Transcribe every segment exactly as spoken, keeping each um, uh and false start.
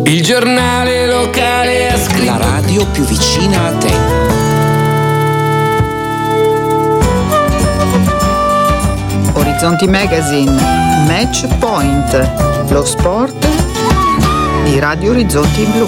Il giornale locale ha scritto. La radio più vicina a te. Orizzonti Magazine, Match Point, lo sport di Radio Orizzonti Blu.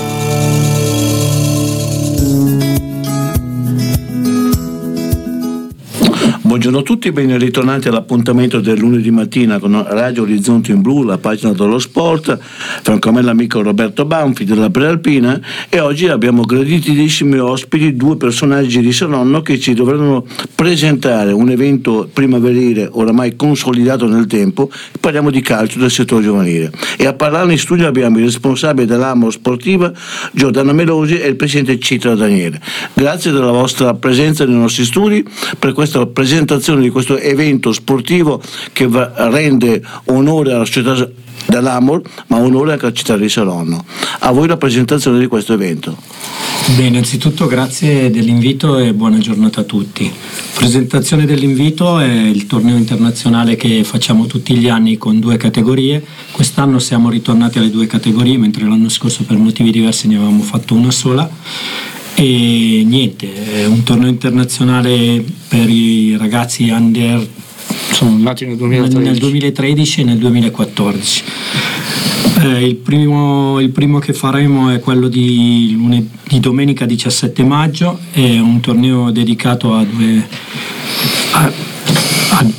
Buongiorno a tutti, ben ritornati all'appuntamento del lunedì mattina con Radio Orizzonti in Blu, la pagina dello sport. Franco a me l'amico Roberto Banfi della Prealpina, e oggi abbiamo graditissimi ospiti, due personaggi di Saronno che ci dovranno presentare un evento primaverile oramai consolidato nel tempo. Parliamo di calcio del settore giovanile, e a parlare in studio abbiamo il responsabile dell'Amor Sportiva Giordano Melosi e il presidente Citra Daniele. Grazie della vostra presenza nei nostri studi per questa presentazione di questo evento sportivo che va, rende onore alla società dell'Amor, ma onore anche alla città di Saronno. A voi la presentazione di questo evento. Bene, innanzitutto grazie dell'invito e buona giornata a tutti. Presentazione dell'invito è il torneo internazionale che facciamo tutti gli anni con due categorie. Quest'anno siamo ritornati alle due categorie, mentre l'anno scorso per motivi diversi ne avevamo fatto una sola. E niente, è un torneo internazionale per i ragazzi under, sono nati nel duemilatredici, nel duemilatredici e nel duemilaquattordici. Eh, il, primo, il primo che faremo è quello di, lunedì, di domenica diciassette maggio, è un torneo dedicato a due a, a,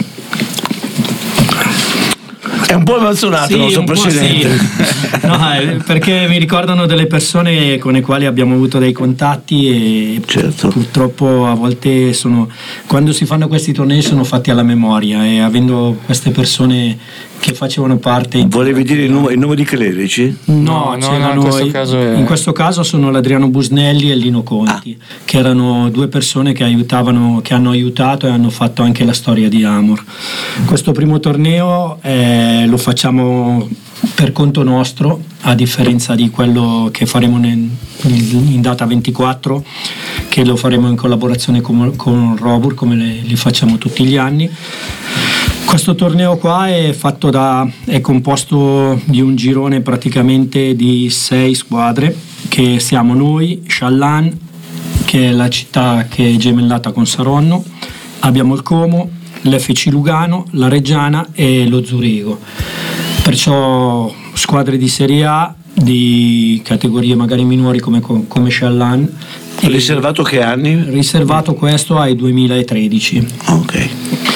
È un po' emozionato sì, il nostro presidente. Sì. No, perché mi ricordano delle persone con le quali abbiamo avuto dei contatti e certo. Purtroppo a volte sono, quando si fanno questi tornei sono fatti alla memoria, e avendo queste persone che facevano parte. Volevi dire il nome, il nome di clerici? No, no, no, in questo caso è... in questo caso sono l'Adriano Busnelli e Lino Conti, ah. che erano due persone che aiutavano, che hanno aiutato e hanno fatto anche la storia di Amor. Questo primo torneo eh, lo facciamo per conto nostro, a differenza di quello che faremo nel, in data ventiquattro, che lo faremo in collaborazione con, con Robur, come le, li facciamo tutti gli anni. Questo torneo qua è fatto da è composto di un girone praticamente di sei squadre, che siamo noi, Sciallan, che è la città che è gemellata con Saronno, abbiamo il Como, l'F C Lugano, la Reggiana e lo Zurigo. Perciò squadre di Serie A, di categorie magari minori come, come Sciallan. Riservato che anni? Riservato questo ai duemilatredici. Ok.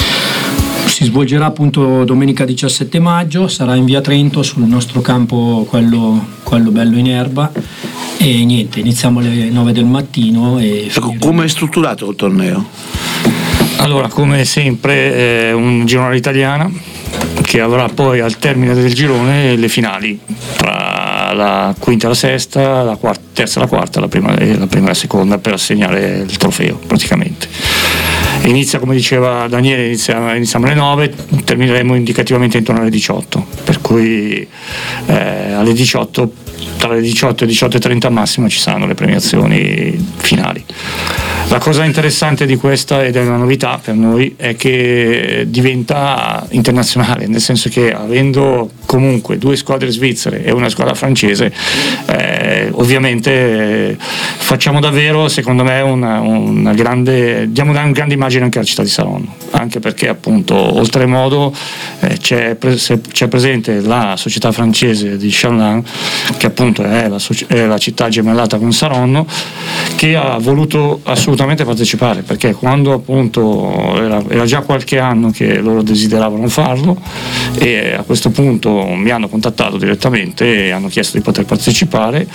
Si svolgerà appunto domenica diciassette maggio, sarà in via Trento sul nostro campo, quello, quello bello in erba, e niente, iniziamo alle nove del mattino. E ecco, come è strutturato il torneo? Allora, come sempre, è un girone italiana che avrà poi al termine del girone le finali tra la quinta e la sesta, la quarta, terza e la quarta, la prima e la prima e la seconda, per assegnare il trofeo praticamente. Inizia, come diceva Daniele, inizia, iniziamo alle nove, termineremo indicativamente intorno alle diciotto, per cui eh, alle diciotto, tra le diciotto e diciotto e trenta massimo ci saranno le premiazioni finali. La cosa interessante di questa, ed è una novità per noi, è che diventa internazionale, nel senso che avendo comunque due squadre svizzere e una squadra francese, eh, ovviamente eh, facciamo davvero, secondo me, una, una grande, diamo una grande immagine anche alla città di Saronno, anche perché appunto oltremodo eh, c'è, c'è presente la società francese di Sciallan, che appunto è la, è la città gemellata con Saronno, che ha voluto assolutamente partecipare, perché quando appunto era, era già qualche anno che loro desideravano farlo, e a questo punto mi hanno contattato direttamente e hanno chiesto di poter partecipare.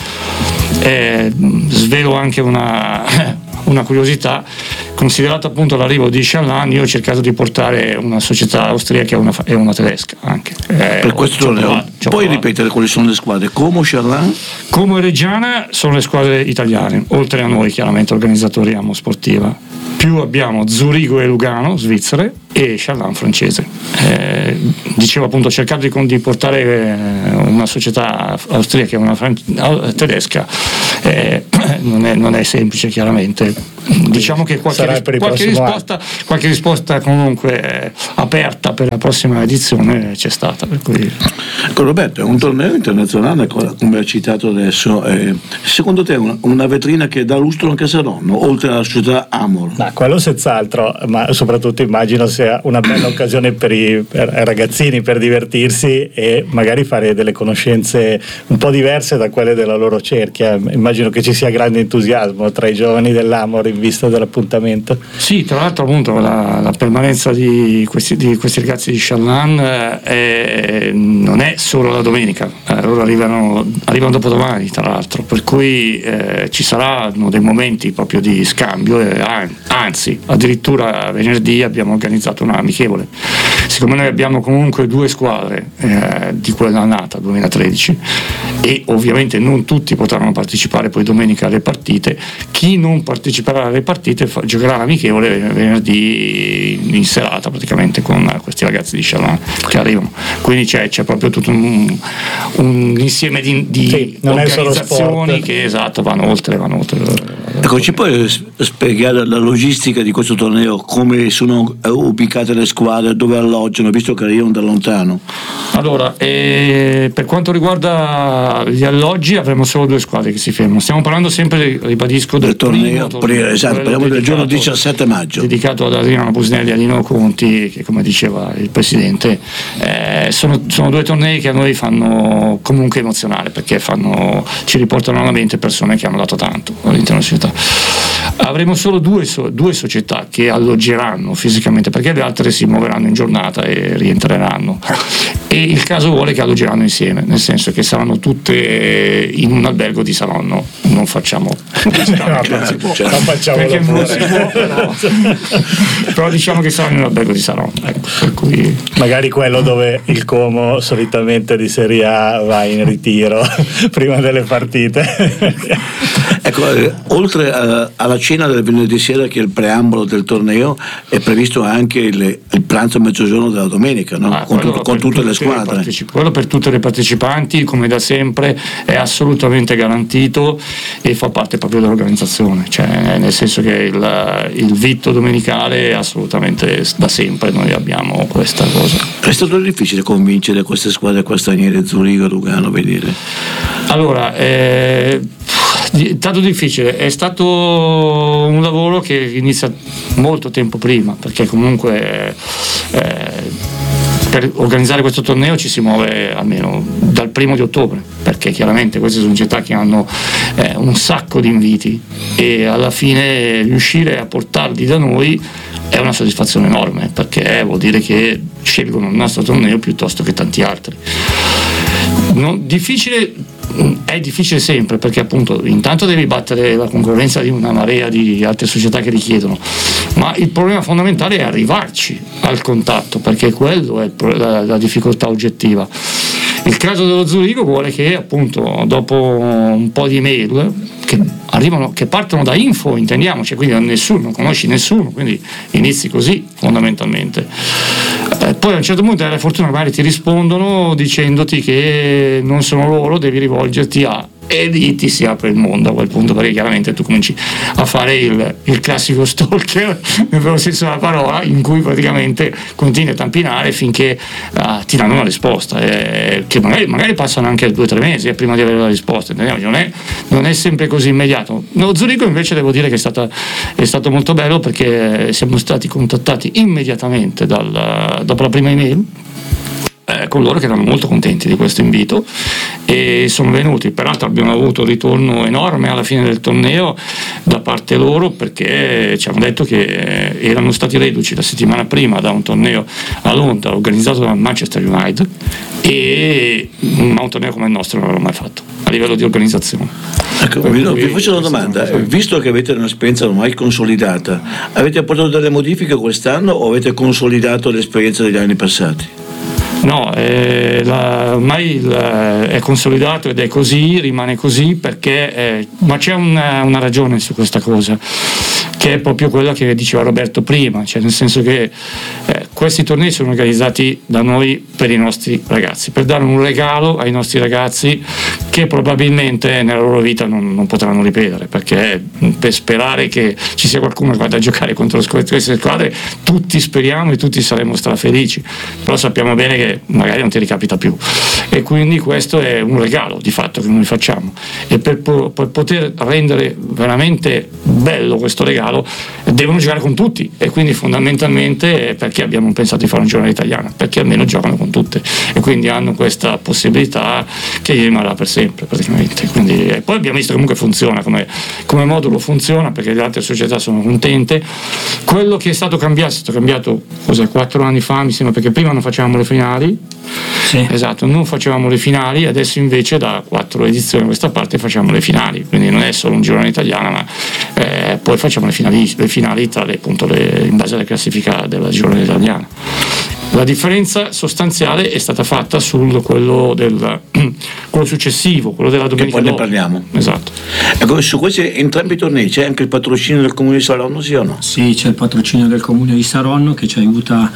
E svelo anche una, una curiosità: considerato appunto l'arrivo di Sciallan, io ho cercato di portare una società austriaca e una, e una tedesca anche. Eh, per questo torneo. Puoi ripetere quali sono le squadre? Como, Sciallan? Como e Reggiana sono le squadre italiane, oltre a noi chiaramente organizzatori Amor Sportiva. Più abbiamo Zurigo e Lugano, svizzere, e Sciallan francese. Eh, dicevo appunto, ho cercato di, di portare una società austriaca e una fran- tedesca, eh, non, è, non è semplice chiaramente, diciamo che qualche, ris- qualche, risposta, qualche risposta comunque aperta per la prossima edizione c'è stata, per cui... Ecco, Roberto, è un torneo internazionale come hai citato adesso, eh, secondo te è una, una vetrina che dà lustro anche a Saronno oltre alla società Amor? Ma quello senz'altro, ma soprattutto immagino sia una bella occasione per i per ragazzini per divertirsi e magari fare delle conoscenze un po' diverse da quelle della loro cerchia. Immagino che ci sia grande entusiasmo tra i giovani dell'Amor in vista dell'appuntamento. Sì, tra l'altro appunto la, la permanenza di questi, di questi ragazzi di Shallan eh, non è solo la domenica, eh, loro arrivano, arrivano dopo domani tra l'altro, per cui eh, ci saranno dei momenti proprio di scambio, eh, anzi addirittura venerdì abbiamo organizzato una amichevole. Siccome noi abbiamo comunque due squadre eh, di quella annata duemilatredici e ovviamente non tutti potranno partecipare poi domenica alle partite, chi non parteciperà alle partite fa, giocherà l'amichevole venerdì in serata praticamente con questi ragazzi di Shallan che arrivano, quindi c'è, c'è proprio tutto un, un insieme di, di sì, organizzazioni che esatto vanno oltre, vanno oltre. Ecco, ci puoi spiegare la logistica di questo torneo, come sono ubicate le squadre, dove alloggiano, visto che arrivano da lontano? Allora, eh, per quanto riguarda gli alloggi avremo solo due squadre che si fermano, stiamo parlando sempre, ribadisco, del, del torneo, torneo esatto, parliamo del giorno diciassette maggio dedicato ad Adriano Busnelli e a Lino Conti, che come diceva il presidente eh, sono, sono due tornei che a noi fanno comunque emozionare, perché fanno, ci riportano alla mente persone che hanno dato tanto all'interno della società. Avremo solo due, due società che alloggeranno fisicamente, perché le altre si muoveranno in giornata e rientreranno, e il caso vuole che alloggeranno insieme, nel senso che saranno tutte in un albergo di Saronno, non facciamo non facciamo però, però diciamo che saranno in un albergo di Saronno, ecco, per cui... magari quello dove il Como solitamente di Serie A va in ritiro prima delle partite. Ecco, eh, oltre a, alla cena del venerdì sera, che è il preambolo del torneo, è previsto anche il, il pranzo a mezzogiorno della domenica, no? Ah, con, tu, con tutte, tutte le squadre. Le quello per tutte le partecipanti, come da sempre, è assolutamente garantito e fa parte proprio dell'organizzazione, cioè nel senso che il, il vitto domenicale è assolutamente da sempre, noi abbiamo questa cosa. È stato difficile convincere queste squadre qua straniere, Zurigo, Lugano, vedere? Allora, eh, è stato difficile, è stato un lavoro che inizia molto tempo prima, perché comunque eh, per organizzare questo torneo ci si muove almeno dal primo di ottobre, perché chiaramente queste sono città che hanno eh, un sacco di inviti e alla fine riuscire a portarli da noi è una soddisfazione enorme, perché vuol dire che scelgono il nostro torneo piuttosto che tanti altri. Non, difficile è difficile sempre, perché appunto intanto devi battere la concorrenza di una marea di altre società che richiedono, ma il problema fondamentale è arrivarci al contatto, perché quello è la, la difficoltà oggettiva. Il caso dello Zurigo vuole che appunto dopo un po' di email che arrivano, che partono da info, intendiamoci, quindi da nessuno, non conosci nessuno, quindi inizi così fondamentalmente. Eh, poi a un certo punto, alla fortuna, magari ti rispondono dicendoti che non sono loro, devi rivolgerti a, e lì ti si apre il mondo a quel punto, perché chiaramente tu cominci a fare il, il classico stalker nel vero senso della parola, in cui praticamente continui a tampinare finché uh, ti danno una risposta, eh, che magari, magari passano anche due o tre mesi eh, prima di avere la risposta, non è, non è sempre così immediato. Lo Zurigo invece devo dire che è, stata, è stato molto bello, perché siamo stati contattati immediatamente dal, dopo la prima email eh, con loro, che erano molto contenti di questo invito e sono venuti. Peraltro abbiamo avuto un ritorno enorme alla fine del torneo da parte loro, perché ci hanno detto che erano stati reduci la settimana prima da un torneo a Londra organizzato da Manchester United, e un torneo come il nostro non l'hanno mai fatto a livello di organizzazione. Ecco, vi, vi faccio una domanda, visto che avete un'esperienza ormai consolidata, avete apportato delle modifiche quest'anno o avete consolidato l'esperienza degli anni passati? No, eh, la, ormai la, è consolidato ed è così, rimane così, perché eh, ma c'è una, una ragione su questa cosa, che è proprio quella che diceva Roberto prima, cioè nel senso che eh, questi tornei sono organizzati da noi per i nostri ragazzi, per dare un regalo ai nostri ragazzi che probabilmente nella loro vita non, non potranno ripetere, perché per sperare che ci sia qualcuno che vada a giocare contro queste squadre tutti speriamo e tutti saremo strafelici, però sappiamo bene che magari non ti ricapita più, e quindi questo è un regalo di fatto che noi facciamo, e per, po- per poter rendere veramente bello questo regalo devono giocare con tutti, e quindi fondamentalmente perché abbiamo pensato di fare un giornale italiano, perché almeno giocano con tutte e quindi hanno questa possibilità che gli rimarrà per sempre praticamente. Quindi, e poi abbiamo visto che comunque funziona come, come modulo, funziona perché le altre società sono contente. Quello che è stato cambiato è stato cambiato cos'è, quattro anni fa mi sembra, perché prima non facevamo le finali, sì. Esatto, non facevamo le finali, adesso invece da quattro edizioni a questa parte facciamo le finali, quindi non è solo un giornale italiano, ma eh, poi facciamo le finali, le finali tra le, appunto, le, in base alla classifica della giornale italiana. La differenza sostanziale è stata fatta sul quello, del, quello successivo, quello della domenica. Che poi ne parliamo. Esatto. Ecco, su questi entrambi i tornei c'è anche il patrocinio del Comune di Saronno, sì o no? Sì, c'è il patrocinio del Comune di Saronno che ci aiuta.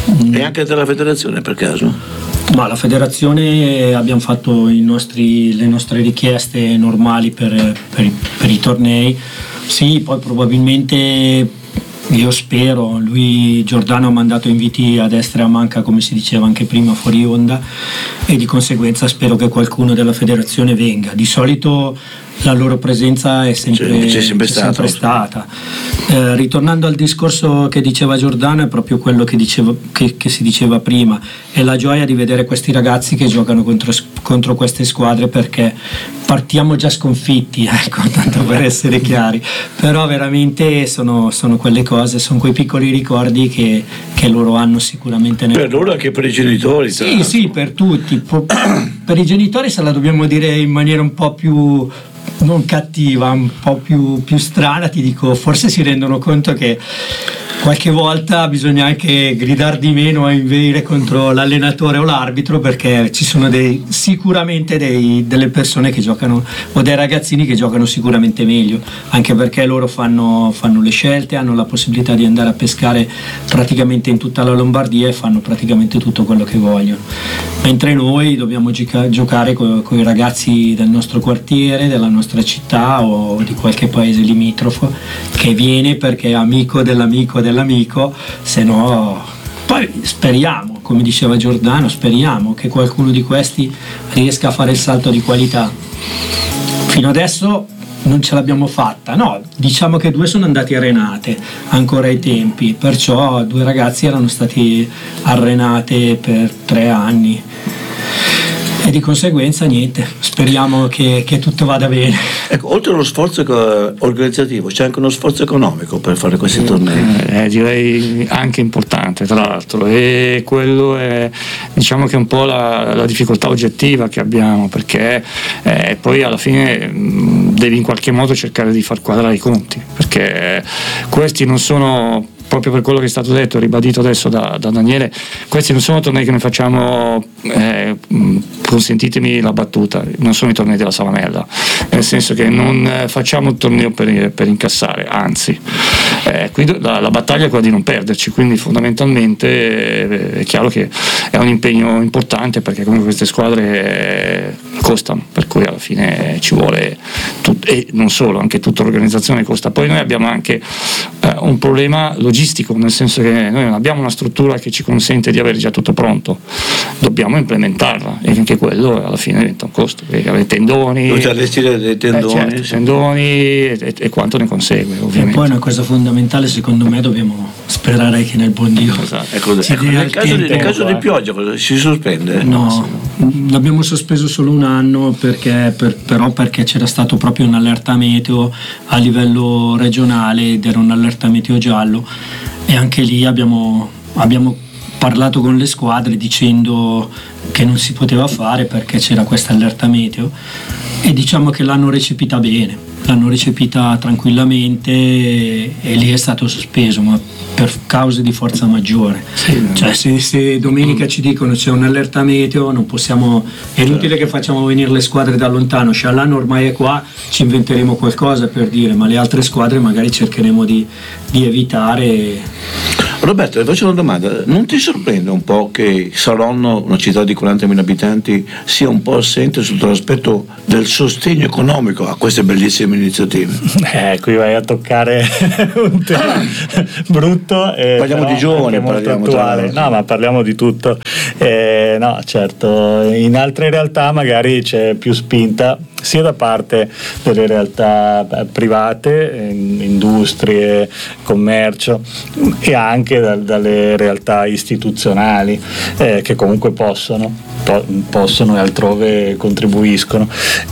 E anche della federazione per caso? Ma la federazione abbiamo fatto i nostri, le nostre richieste normali per, per, i, per i tornei. Sì, poi probabilmente. Io spero, lui Giordano ha mandato inviti a destra e a manca, come si diceva anche prima fuori onda, e di conseguenza spero che qualcuno della federazione venga. Di solito la loro presenza è sempre, c'è sempre c'è stata. Sempre stata. Eh, ritornando al discorso che diceva Giordano, è proprio quello che, diceva, che, che si diceva prima, è la gioia di vedere questi ragazzi che giocano contro, contro queste squadre, perché partiamo già sconfitti, ecco, tanto per essere chiari, però veramente sono, sono quelle cose, sono quei piccoli ricordi che, che loro hanno sicuramente nel... Per loro anche per i genitori. Sì, sì, per tutti. Per i genitori se la dobbiamo dire in maniera un po' più non cattiva, un po' più, più strana, ti dico, forse si rendono conto che qualche volta bisogna anche gridare di meno a inveire contro l'allenatore o l'arbitro, perché ci sono dei, sicuramente dei, delle persone che giocano, o dei ragazzini che giocano sicuramente meglio, anche perché loro fanno, fanno le scelte, hanno la possibilità di andare a pescare praticamente in tutta la Lombardia e fanno praticamente tutto quello che vogliono, mentre noi dobbiamo gica- giocare con i ragazzi del nostro quartiere, della nostra città o di qualche paese limitrofo che viene perché è amico dell'amico dell'amico, se no poi speriamo, come diceva Giordano, speriamo che qualcuno di questi riesca a fare il salto di qualità. Fino adesso non ce l'abbiamo fatta, no, diciamo che due sono andati a Renate ancora ai tempi, perciò due ragazzi erano stati a Renate per tre anni e di conseguenza niente, speriamo che, che tutto vada bene. Ecco, oltre allo sforzo organizzativo c'è anche uno sforzo economico per fare questi tornei. Eh, direi anche importante, tra l'altro, e quello è, diciamo che è un po' la, la difficoltà oggettiva che abbiamo, perché eh, poi alla fine mh, devi in qualche modo cercare di far quadrare i conti, perché questi non sono, proprio per quello che è stato detto, ribadito adesso da, da Daniele, questi non sono tornei che noi facciamo, eh, consentitemi la battuta, non sono i tornei della Salamella, nel senso che non facciamo un torneo per, per incassare, anzi, eh, quindi la, la battaglia è quella di non perderci, quindi fondamentalmente eh, è chiaro che è un impegno importante, perché comunque queste squadre eh, costano, per cui alla fine ci vuole tut- e non solo, anche tutta l'organizzazione costa. Poi noi abbiamo anche eh, un problema logistico, nel senso che noi non abbiamo una struttura che ci consente di avere già tutto pronto, dobbiamo implementarla, e anche quello alla fine diventa un costo, perché avere tendoni, dovete allestire dei tendoni, eh, certo, sì. tendoni e, e quanto ne consegue ovviamente. E poi una cosa fondamentale, secondo me, dobbiamo sperare che nel buon Dio esatto. Ecco, si ecco, dia nel il caso, di, tempo. nel caso di pioggia cosa, si sospende? No, l'abbiamo sospeso solo un anno, perché, per, però perché c'era stato proprio un allerta meteo a livello regionale ed era un allerta meteo giallo, e anche lì abbiamo, abbiamo parlato con le squadre dicendo che non si poteva fare perché c'era questa allerta meteo, e diciamo che l'hanno recepita bene, l'hanno recepita tranquillamente, e, e lì è stato sospeso, ma per cause di forza maggiore. Sì, cioè se, se domenica ci dicono c'è un'allerta meteo, non possiamo, è inutile che facciamo venire le squadre da lontano. Sciallano ormai è qua, ci inventeremo qualcosa per dire, ma le altre squadre magari cercheremo di, di evitare. Roberto, ti faccio una domanda, non ti sorprende un po' che Saronno, una città di quarantamila abitanti, sia un po' assente sotto l'aspetto del sostegno economico a queste bellissime iniziative? Eh, qui vai a toccare un tema brutto e parliamo di giovani, molto parliamo attuale. No, ma parliamo di tutto. Eh, no, certo, in altre realtà magari c'è più spinta sia da parte delle realtà private, industrie, commercio, e anche da, dalle realtà istituzionali eh, che comunque possono, po- possono e altrove contribuiscono.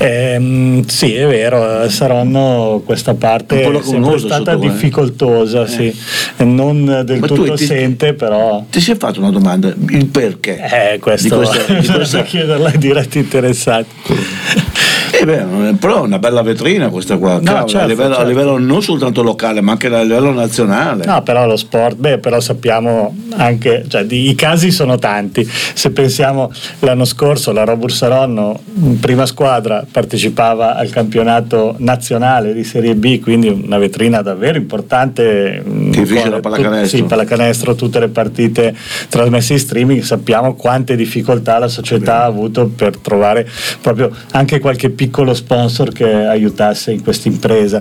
Eh, sì, è vero, Saronno questa parte è sempre stata difficoltosa, eh. sì, non del Ma tutto ti, assente, però. Ti sei fatto una domanda, il perché? Eh, questo di questa, di questa... chiederla ai diretti interessati. Eh beh, però è una bella vetrina questa qua, no, cavolo, certo, a, livello, certo. a livello non soltanto locale ma anche a livello nazionale. No, però lo sport, beh, però sappiamo anche, cioè di, i casi sono tanti. Se pensiamo l'anno scorso la Robur Saronno, prima squadra, partecipava al campionato nazionale di Serie B, quindi una vetrina davvero importante. Che fece la pallacanestro. Sì, pallacanestro, tutte le partite trasmesse in streaming. Sappiamo quante difficoltà la società ha avuto per trovare proprio anche qualche piccolo sponsor che aiutasse in questa impresa.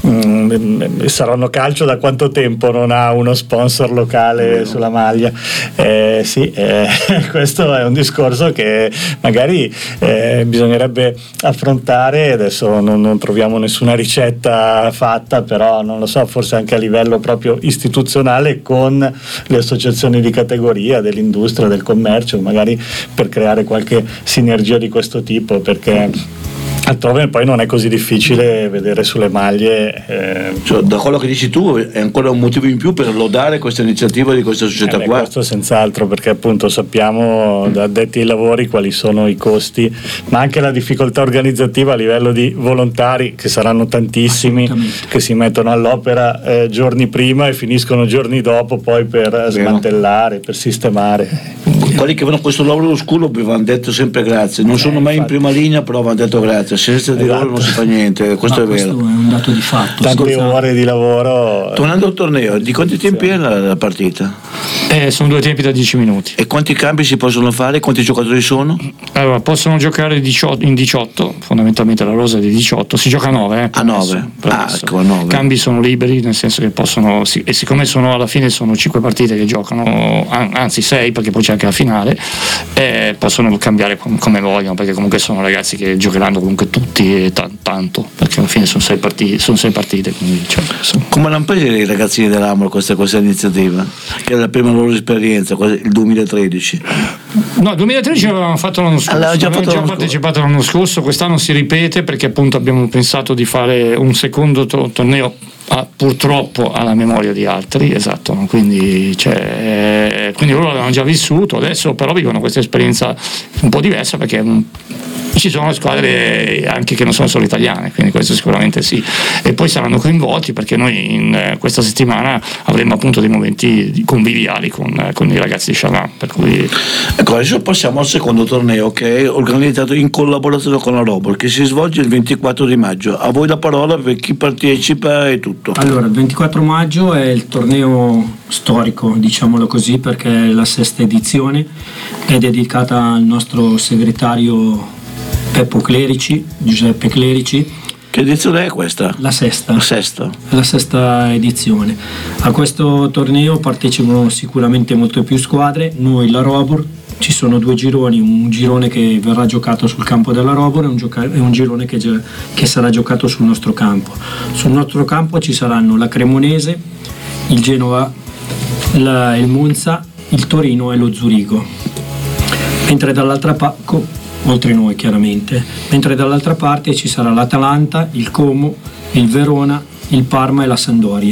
Mm, Saronno Calcio da quanto tempo non ha uno sponsor locale sulla maglia? Eh, sì, eh, questo è un discorso che magari eh, bisognerebbe affrontare. Adesso non, non troviamo nessuna ricetta fatta, però non lo so, forse anche a livello proprio istituzionale con le associazioni di categoria dell'industria, del commercio, magari per creare qualche sinergia di questo tipo, perché altrove poi non è così difficile vedere sulle maglie. Eh, cioè, da quello che dici tu è ancora un motivo in più per lodare questa iniziativa di questa società eh beh, qua. Questo senz'altro, perché appunto sappiamo da addetti ai lavori quali sono i costi, ma anche la difficoltà organizzativa a livello di volontari, che saranno tantissimi, che si mettono all'opera eh, giorni prima e finiscono giorni dopo poi per Vero. smantellare, per sistemare. Quelli che fanno questo lavoro oscuro vi hanno detto sempre grazie, non sono eh, mai infatti. in prima linea, però vi hanno detto grazie, senza di esatto. loro non si fa niente, questo Ma è vero. Questo è un dato di fatto. Tante scusa. ore di lavoro. Tornando al torneo, di quanti tempi sì. è la, la partita? Eh, sono due tempi da dieci minuti. E quanti cambi si possono fare? Quanti giocatori sono? Allora, possono giocare diciotto, in diciotto, fondamentalmente la rosa è di diciotto, si gioca a nove. Eh, a nove? Ah, ecco, a nove. Cambi sono liberi, nel senso che possono, sì, e siccome sono alla fine sono cinque partite che giocano, anzi sei, perché poi c'è anche la finale, eh, possono cambiare come vogliono, perché comunque sono ragazzi che giocheranno comunque tutti e t- tanto, perché alla fine sono sei partite, sono sei partite quindi, cioè, sono... Come l'hanno preso i ragazzini dell'Amor questa, questa iniziativa? Che è la prima loro esperienza, il duemilatredici? No, il duemilatredici l'avevamo fatto l'anno scorso, allora, già avevamo fatto già l'anno partecipato l'anno scorso, quest'anno si ripete perché appunto abbiamo pensato di fare un secondo to- torneo Ah, purtroppo alla memoria di altri, esatto, quindi, cioè, quindi loro l'hanno già vissuto, adesso però vivono questa esperienza un po' diversa perché mh, ci sono squadre anche che non sono solo italiane, quindi questo sicuramente sì, e poi saranno coinvolti perché noi in eh, questa settimana avremo appunto dei momenti conviviali con, eh, con i ragazzi di Chaland, per cui... Ecco, adesso passiamo al secondo torneo che è organizzato in collaborazione con la Robur, che si svolge il ventiquattro di maggio. A voi la parola per chi partecipa e tutto. Allora, il ventiquattro maggio è il torneo storico, diciamolo così, perché è la sesta edizione, è dedicata al nostro segretario Peppo Clerici, Giuseppe Clerici. Che edizione è questa? La sesta. La sesta. La sesta edizione. A questo torneo partecipano sicuramente molte più squadre, noi la Robur. Ci sono due gironi, un girone che verrà giocato sul campo della Robur e un, gioca- e un girone che, ge- che sarà giocato sul nostro campo. Sul nostro campo ci saranno la Cremonese, il Genova, la- il Monza, il Torino e lo Zurigo. Mentre dall'altra parte, oltre noi chiaramente, mentre dall'altra parte ci sarà l'Atalanta, il Como, il Verona, il Parma e la Sampdoria.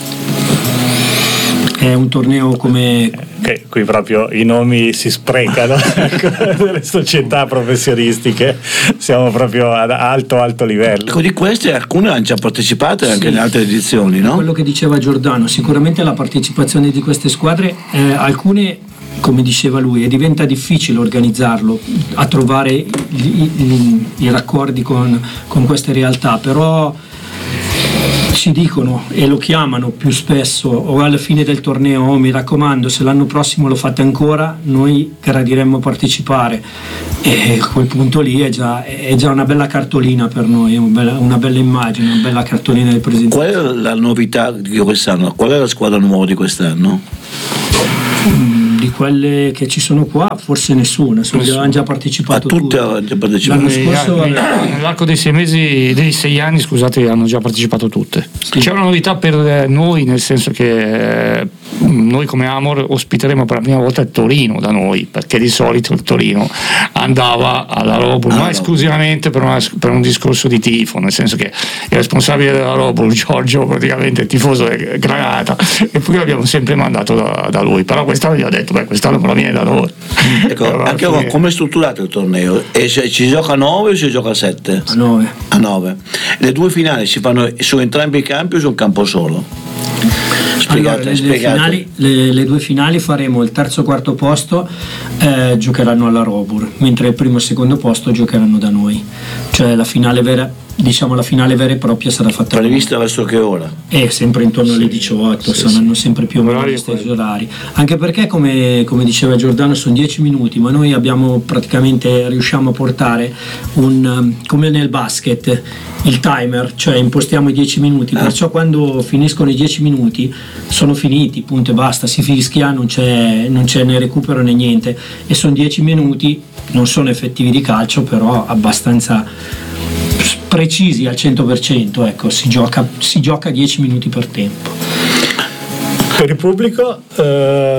È un torneo come... Che qui proprio i nomi si sprecano delle società professionistiche, siamo proprio ad alto alto livello. Ecco, di queste alcune hanno già partecipato anche sì. in altre edizioni, no? Quello che diceva Giordano, sicuramente la partecipazione di queste squadre, eh, alcune, come diceva lui, e diventa difficile organizzarlo, a trovare i, i, i raccordi con, con queste realtà, però ci dicono e lo chiamano più spesso o alla fine del torneo: oh, mi raccomando, se l'anno prossimo lo fate ancora noi gradiremmo partecipare, e a quel punto lì è già, è già una bella cartolina per noi, è una bella, una bella immagine, una bella cartolina di presentazione. Qual è la novità di quest'anno? Qual è la squadra nuova di quest'anno? Di quelle che ci sono qua forse nessuna, hanno già partecipato a tutte, hanno già partecipato. L'anno scorso eh, nell'arco dei sei mesi, dei sei anni, scusate, hanno già partecipato tutte. Sì. C'è una novità per noi, nel senso che eh, noi come Amor ospiteremo per la prima volta il Torino da noi, perché di solito il Torino andava alla Robur, ah, ma no. esclusivamente per, una, per un discorso di tifo, nel senso che il responsabile della Robur, Giorgio, praticamente il tifoso è Granata, e poi l'abbiamo sempre mandato da, da lui, però quest'anno gli ho detto beh, quest'anno proviene da noi. Ecco, anche che... come è strutturato il torneo? E se ci gioca a nove o si gioca a sette? A nove. A nove. Le due finali si fanno su entrambi i campi o su un campo solo? Spiegate, allora, le, spiegate. Le, finali, le, le due finali faremo il terzo e quarto posto, eh, giocheranno alla Robur, mentre il primo e il secondo posto giocheranno da noi, cioè la finale vera, diciamo la finale vera e propria sarà fatta prevista verso che ora? È sempre intorno alle diciotto, sì, saranno sì. sempre più o meno gli stessi orari, anche perché come, come diceva Giordano sono dieci minuti, ma noi abbiamo praticamente riusciamo a portare un, come nel basket, il timer, cioè impostiamo i dieci minuti, ah. perciò quando finiscono i dieci minuti sono finiti, punto e basta, si fischia, non c'è, non c'è né recupero né niente, e sono dieci minuti, non sono effettivi di calcio, però abbastanza precisi al cento per cento, ecco, si gioca, si gioca dieci minuti per tempo. Per il pubblico eh,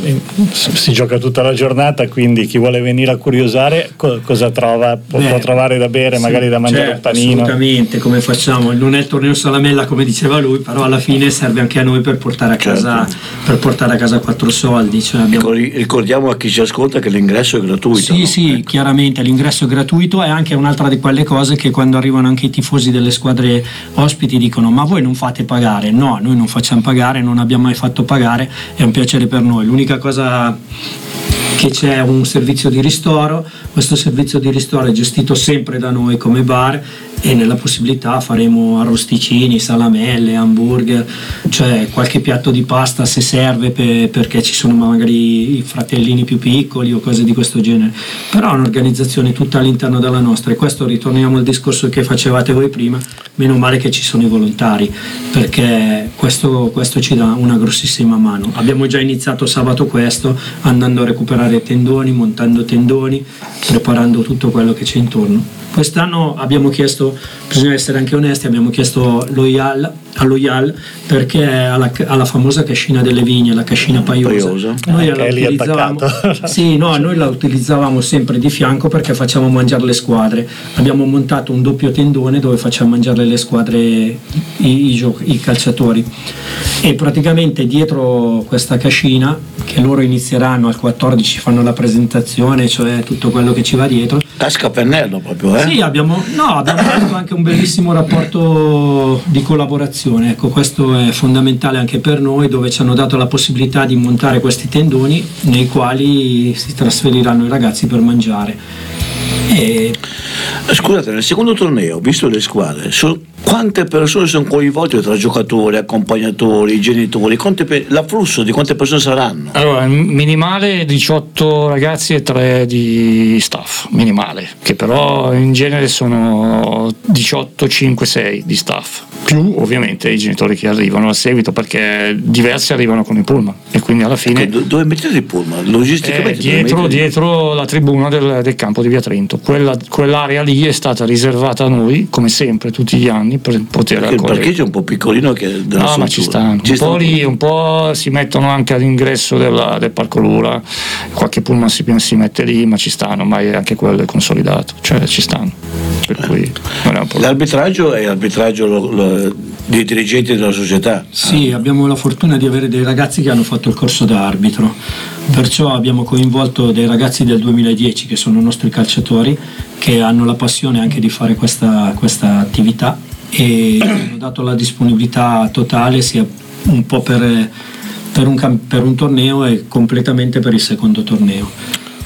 si gioca tutta la giornata, quindi chi vuole venire a curiosare co- cosa trova? Può, Beh, può trovare da bere, sì, magari da mangiare certo, un panino. Assolutamente, come facciamo, non è il torneo Salamella come diceva lui, però alla fine serve anche a noi per portare a casa, certo. per portare a casa quattro soldi, cioè abbiamo... Ricordiamo a chi ci ascolta che l'ingresso è gratuito. Sì, no? sì, ecco. Chiaramente l'ingresso è gratuito, è anche un'altra di quelle cose che quando arrivano anche i tifosi delle squadre ospiti dicono: ma voi non fate pagare? No, noi non facciamo pagare, non abbiamo mai fatto pagare, è un piacere per noi. L'unica cosa che c'è un servizio di ristoro, questo servizio di ristoro è gestito sempre da noi come bar, e nella possibilità faremo arrosticini, salamelle, hamburger, cioè qualche piatto di pasta se serve, per, perché ci sono magari i fratellini più piccoli o cose di questo genere, però è un'organizzazione tutta all'interno della nostra, e questo ritorniamo al discorso che facevate voi prima, meno male che ci sono i volontari, perché questo, questo ci dà una grossissima mano. Abbiamo già iniziato sabato questo, andando a recuperare tendoni, montando tendoni, preparando tutto quello che c'è intorno. Quest'anno abbiamo chiesto, bisogna essere anche onesti, abbiamo chiesto l'Oial, all'Oial perché alla, alla famosa cascina delle vigne, la cascina paiosa, paiosa. Noi, eh, la utilizzavamo, sì, no, noi la utilizzavamo sempre di fianco perché facciamo mangiare le squadre. Abbiamo montato un doppio tendone dove facciamo mangiare le squadre, i, i, gio- i calciatori, e praticamente dietro questa cascina, che loro inizieranno al quattordici, fanno la presentazione, cioè tutto quello che ci va dietro. Casca a pennello proprio, eh? Sì, abbiamo, no, abbiamo fatto anche un bellissimo rapporto di collaborazione, ecco, questo è fondamentale anche per noi, dove ci hanno dato la possibilità di montare questi tendoni nei quali si trasferiranno i ragazzi per mangiare. E... Scusate, nel secondo torneo, visto le squadre, so, quante persone sono coinvolte tra giocatori, accompagnatori, genitori? Quante pe- l'afflusso di quante persone saranno? Allora, minimale diciotto ragazzi e tre di staff, minimale, che però in genere sono diciotto, cinque, sei di staff, più ovviamente i genitori che arrivano a seguito, perché diversi arrivano con i pullman, e quindi alla fine... Ecco, dove mettete i pullman? Logisticamente? Eh, dietro, dietro la tribuna del, del campo di Via Trento. Quella, quell'area lì è stata riservata a noi, come sempre, tutti gli anni, per poter perché accogliere. Il parcheggio è un po' piccolino che della no, struttura. ma ci stanno. Ci un stanno. Po' lì, un po' si mettono anche all'ingresso della, del Parco Lura, qualche pullman si, si mette lì, ma ci stanno, ma è anche quello è consolidato, cioè ci stanno. Per eh. cui non è un problema. L'arbitraggio è l'arbitraggio lo, lo, dei dirigenti della società. Sì, ah. abbiamo la fortuna di avere dei ragazzi che hanno fatto il corso da arbitro, perciò abbiamo coinvolto dei ragazzi del duemiladieci che sono nostri calciatori, che hanno la passione anche di fare questa, questa attività, e hanno dato la disponibilità totale sia un po' per, per, un, per un torneo e completamente per il secondo torneo.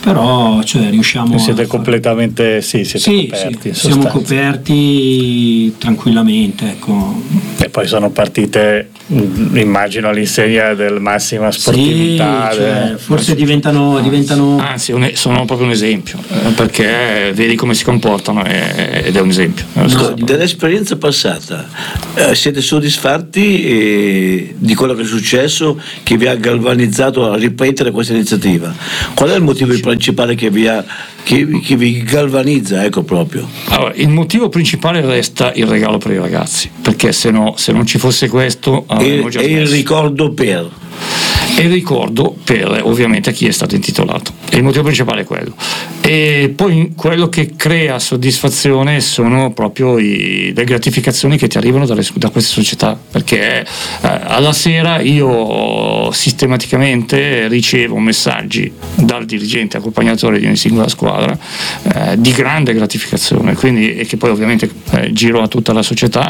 però cioè, riusciamo siete a completamente sì, siete sì, coperti, sì, siamo coperti tranquillamente, ecco. E poi sono partite, immagino, all'insegna del massima sportività, sì, cioè, del... forse diventano, diventano... anzi un, sono proprio un esempio, eh, perché vedi come si comportano eh, ed è un esempio. No, dell'esperienza passata eh, siete soddisfatti eh, di quello che è successo, che vi ha galvanizzato a ripetere questa iniziativa? Qual è il motivo principale che vi ha che, che vi galvanizza, ecco, proprio? Allora, il motivo principale resta il regalo per i ragazzi, perché se no, se non ci fosse questo avremmo già e smesso. il ricordo per e il ricordo per ovviamente a chi è stato intitolato, e il motivo principale è quello. E poi quello che crea soddisfazione sono proprio i, le gratificazioni che ti arrivano dalle, da queste società, perché eh, alla sera io sistematicamente ricevo messaggi dal dirigente accompagnatore di ogni singola squadra eh, di grande gratificazione, quindi, e che poi ovviamente eh, giro a tutta la società,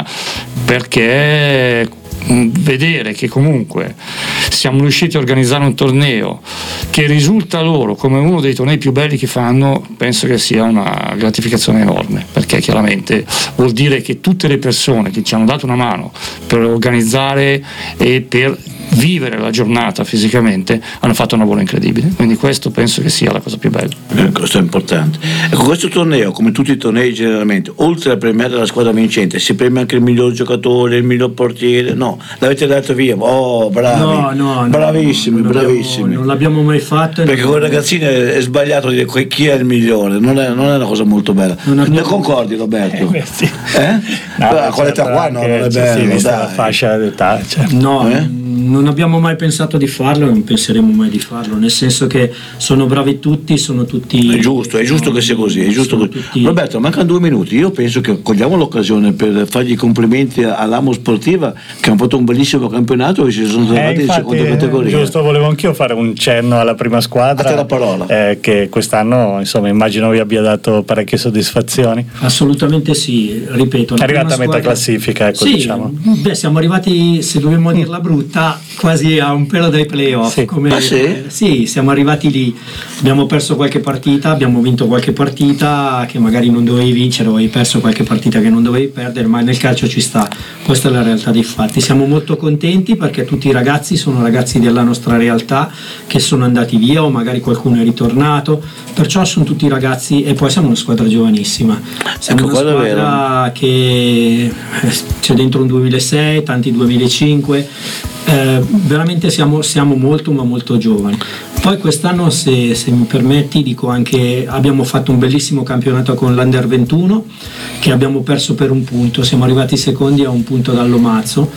perché vedere che comunque siamo riusciti a organizzare un torneo che risulta loro come uno dei tornei più belli che fanno, penso che sia una gratificazione enorme, perché chiaramente vuol dire che tutte le persone che ci hanno dato una mano per organizzare e per vivere la giornata fisicamente hanno fatto un lavoro incredibile, quindi questo penso che sia la cosa più bella. Eh, questo è importante. Ecco, questo torneo, come tutti i tornei generalmente, oltre a premiare la squadra vincente, si premia anche il miglior giocatore, il miglior portiere? No, l'avete dato via? Oh, bravi, no, no, bravissimi, no, non bravissimi. Abbiamo, non l'abbiamo mai fatto. Perché con i ragazzini è sbagliato dire chi è il migliore, non è, non è una cosa molto bella. Non abbiamo... Ne concordi, Roberto? Eh, sì. Eh? No, a quell'età qua no, non è bello, sì, vista dai. la fascia d'età, cioè. No, eh? non abbiamo mai pensato di farlo e non penseremo mai di farlo, nel senso che sono bravi tutti, sono tutti... È giusto, è giusto che sia così, è giusto così. Tutti... Roberto, mancano due minuti, io penso che cogliamo l'occasione per fargli i complimenti all'Amo Sportiva, che hanno fatto un bellissimo campionato e ci sono trovati eh, in seconda categoria. Giusto, volevo anch'io fare un cenno alla prima squadra. A te la parola. Eh, che quest'anno, insomma, immagino vi abbia dato parecchie soddisfazioni. Assolutamente sì, ripeto. È arrivata a metà squadra... classifica, ecco, sì, diciamo. Beh, siamo arrivati, se dobbiamo dirla brutta, quasi a un pelo dai playoff. Sì. Come... Ah, sì? Sì, siamo arrivati lì, abbiamo perso qualche partita, abbiamo vinto qualche partita che magari non dovevi vincere, o hai perso qualche partita che non dovevi perdere, ma nel calcio ci sta, questa è la realtà dei fatti. Siamo molto contenti perché tutti i ragazzi sono ragazzi della nostra realtà che sono andati via o magari qualcuno è ritornato, perciò sono tutti ragazzi, e poi siamo una squadra giovanissima, siamo ecco, una squadra che c'è dentro un duemilasei, tanti duemilacinque, eh, veramente siamo, siamo molto ma molto giovani. Poi quest'anno, se, se mi permetti, dico anche abbiamo fatto un bellissimo campionato con l'Under ventuno che abbiamo perso per un punto, siamo arrivati secondi a un punto dall'Omazzo,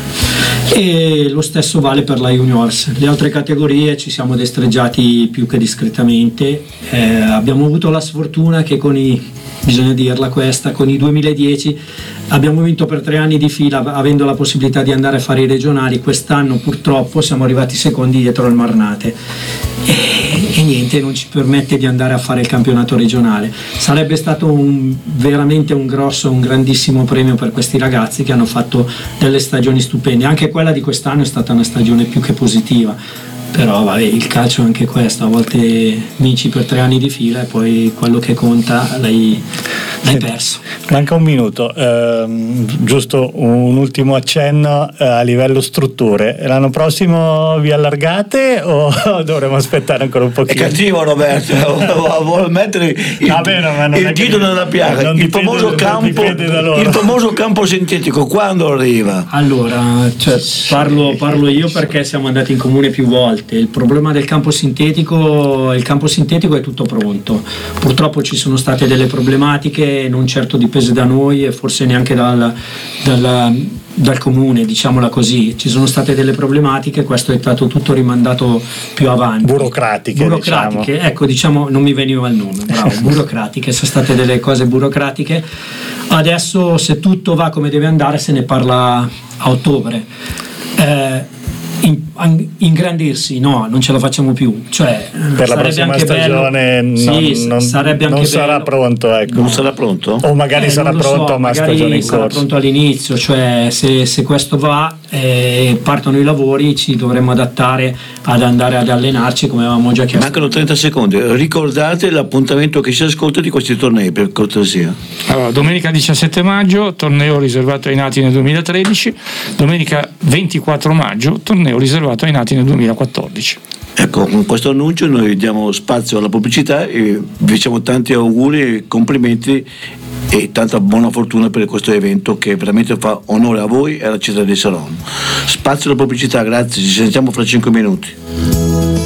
e lo stesso vale per la Juniors. Le altre categorie ci siamo destreggiati più che discretamente, eh, abbiamo avuto la sfortuna che con i, bisogna dirla questa, con i duemiladieci abbiamo vinto per tre anni di fila avendo la possibilità di andare a fare i regionali. Quest'anno purtroppo siamo arrivati secondi dietro al Marnate e, e niente, non ci permette di andare a fare il campionato regionale. Sarebbe stato un, veramente un grosso, un grandissimo premio per questi ragazzi che hanno fatto delle stagioni stupende. Anche quella di quest'anno è stata una stagione più che positiva, però vabbè, il calcio è anche questo, a volte vinci per tre anni di fila e poi quello che conta l'hai, l'hai perso. Manca un minuto, ehm, giusto un ultimo accenno eh, a livello strutture. L'anno prossimo vi allargate o dovremo aspettare ancora un pochino? È cattivo Roberto, vuole mettere il, Vabbè, no, ma non il è che- titolo della piaga, non il dipende- famoso non campo, dipende da loro. il famoso campo sintetico, quando arriva? Allora, cioè, parlo, parlo io perché siamo andati in comune più volte. Il problema del campo sintetico, il campo sintetico è tutto pronto. Purtroppo ci sono state delle problematiche, non certo dipese da noi e forse neanche dal, dal, dal comune, diciamola così. Ci sono state delle problematiche, questo è stato tutto rimandato più avanti. Burocratiche, Burocratiche, diciamo. ecco, diciamo, non mi veniva il nome, bravo, burocratiche, sono state delle cose burocratiche. Adesso, se tutto va come deve andare, se ne parla a ottobre. Eh, in, ingrandirsi, no, non ce la facciamo più. Cioè, per la prossima stagione bello, non, sì, non, sarebbe anche non sarà bello. pronto, ecco. Non sarà pronto? O magari eh, sarà pronto so, a una magari stagione in sarà corso. pronto all'inizio, cioè se, se questo va e eh, partono i lavori, ci dovremmo adattare ad andare ad allenarci come avevamo già chiesto. Mancano trenta secondi, ricordate l'appuntamento che si ascolta di questi tornei, per cortesia. Allora, domenica diciassette maggio, torneo riservato ai nati nel duemilatredici, domenica ventiquattro maggio, torneo riservato ai nati nel duemilaquattordici. Ecco, con questo annuncio noi diamo spazio alla pubblicità e vi facciamo tanti auguri e complimenti e tanta buona fortuna per questo evento che veramente fa onore a voi e alla città di Saronno. Spazio alla pubblicità, grazie, ci sentiamo fra cinque minuti.